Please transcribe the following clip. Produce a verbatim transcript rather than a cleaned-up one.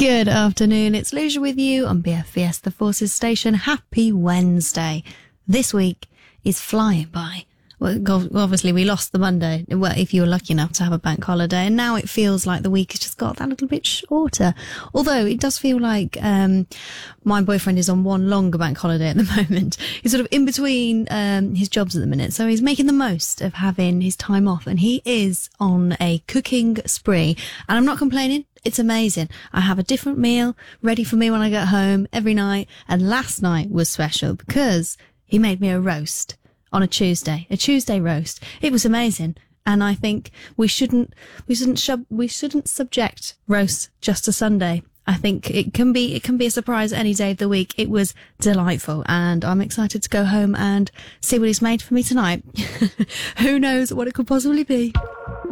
Good afternoon, it's Lucia with you on B F B S The Forces Station. Happy Wednesday. This week is flying by. Well, obviously we lost the Monday, well, if you were lucky enough to have a bank holiday, and now it feels like the week has just got that little bit shorter. Although it does feel like um my boyfriend is on one longer bank holiday at the moment. He's sort of in between um his jobs at the minute, so he's making the most of having his time off, and he is on a cooking spree, and I'm not complaining. It's amazing. I have a different meal ready for me when I get home every night, and last night was special because he made me a roast. On a Tuesday, a Tuesday roast. It was amazing. And I think we shouldn't, we shouldn't, shub, we shouldn't subject roasts just to Sunday. I think it can be, it can be a surprise any day of the week. It was delightful, and I'm excited to go home and see what he's made for me tonight. Who knows what it could possibly be.